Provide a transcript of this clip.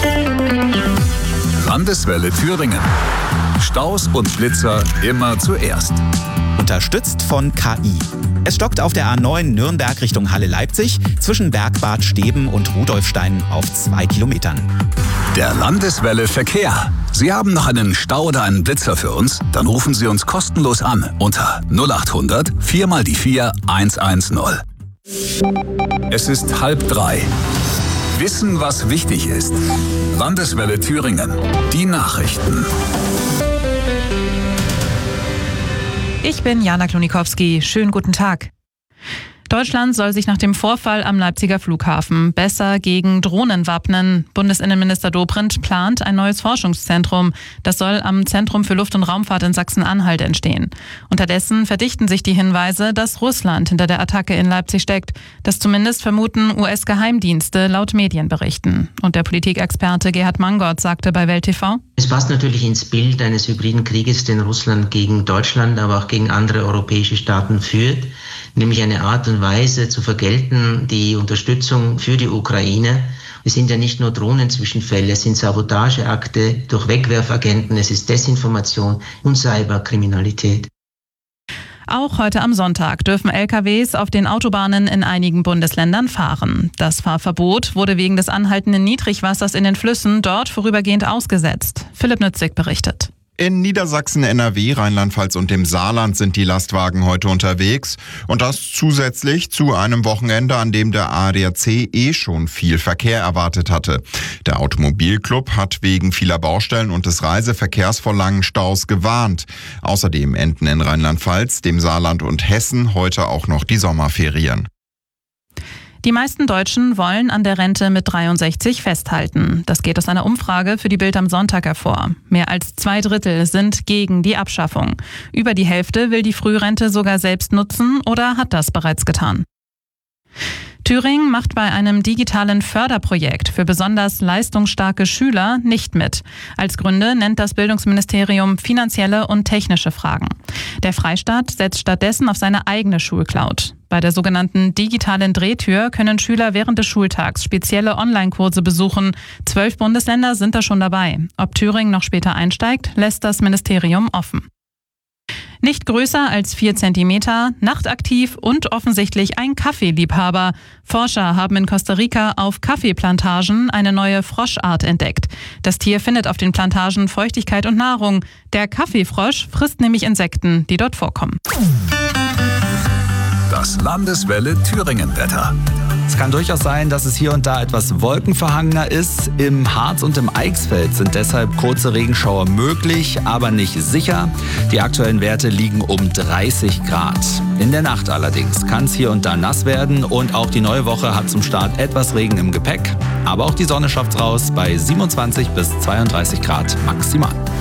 Landeswelle Thüringen. Staus und Blitzer immer zuerst. Unterstützt von KI. Es stockt auf der A9 Nürnberg Richtung Halle-Leipzig zwischen Bergbad Steben und Rudolfstein auf 2 Kilometern. Der Landeswelle Verkehr. Sie haben noch einen Stau oder einen Blitzer für uns? Dann rufen Sie uns kostenlos an unter 0800 4x4 110. Es ist 2:30. Wissen, was wichtig ist. Landeswelle Thüringen. Die Nachrichten. Ich bin Jana Klonikowski. Schönen guten Tag. Deutschland soll sich nach dem Vorfall am Leipziger Flughafen besser gegen Drohnen wappnen. Bundesinnenminister Dobrindt plant ein neues Forschungszentrum. Das soll am Zentrum für Luft- und Raumfahrt in Sachsen-Anhalt entstehen. Unterdessen verdichten sich die Hinweise, dass Russland hinter der Attacke in Leipzig steckt. Das zumindest vermuten US-Geheimdienste laut Medienberichten. Und der Politikexperte Gerhard Mangott sagte bei Welt TV: Es passt natürlich ins Bild eines hybriden Krieges, den Russland gegen Deutschland, aber auch gegen andere europäische Staaten führt, nämlich eine Art und Weise zu vergelten, die Unterstützung für die Ukraine. Es sind ja nicht nur Drohnenzwischenfälle, es sind Sabotageakte durch Wegwerfagenten, es ist Desinformation und Cyberkriminalität. Auch heute am Sonntag dürfen LKWs auf den Autobahnen in einigen Bundesländern fahren. Das Fahrverbot wurde wegen des anhaltenden Niedrigwassers in den Flüssen dort vorübergehend ausgesetzt. Philipp Nützig berichtet. In Niedersachsen, NRW, Rheinland-Pfalz und dem Saarland sind die Lastwagen heute unterwegs. Und das zusätzlich zu einem Wochenende, an dem der ADAC schon viel Verkehr erwartet hatte. Der Automobilclub hat wegen vieler Baustellen und des Reiseverkehrs vor langen Staus gewarnt. Außerdem enden in Rheinland-Pfalz, dem Saarland und Hessen heute auch noch die Sommerferien. Die meisten Deutschen wollen an der Rente mit 63 festhalten. Das geht aus einer Umfrage für die Bild am Sonntag hervor. Mehr als 2/3 sind gegen die Abschaffung. Über die Hälfte will die Frührente sogar selbst nutzen oder hat das bereits getan. Thüringen macht bei einem digitalen Förderprojekt für besonders leistungsstarke Schüler nicht mit. Als Gründe nennt das Bildungsministerium finanzielle und technische Fragen. Der Freistaat setzt stattdessen auf seine eigene Schulcloud. Bei der sogenannten digitalen Drehtür können Schüler während des Schultags spezielle Online-Kurse besuchen. 12 Bundesländer sind da schon dabei. Ob Thüringen noch später einsteigt, lässt das Ministerium offen. Nicht größer als 4 Zentimeter, nachtaktiv und offensichtlich ein Kaffeeliebhaber. Forscher haben in Costa Rica auf Kaffeeplantagen eine neue Froschart entdeckt. Das Tier findet auf den Plantagen Feuchtigkeit und Nahrung. Der Kaffeefrosch frisst nämlich Insekten, die dort vorkommen. Das Landeswelle Thüringen-Wetter. Es kann durchaus sein, dass es hier und da etwas wolkenverhangener ist. Im Harz und im Eichsfeld sind deshalb kurze Regenschauer möglich, aber nicht sicher. Die aktuellen Werte liegen um 30 Grad. In der Nacht allerdings kann es hier und da nass werden und auch die neue Woche hat zum Start etwas Regen im Gepäck. Aber auch die Sonne schafft's raus bei 27 bis 32 Grad maximal.